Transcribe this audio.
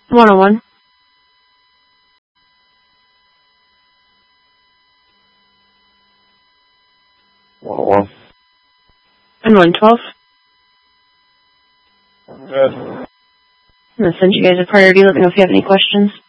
101. 101. And 112. Good. I'm going to send you guys a priority. Let me know if you have any questions.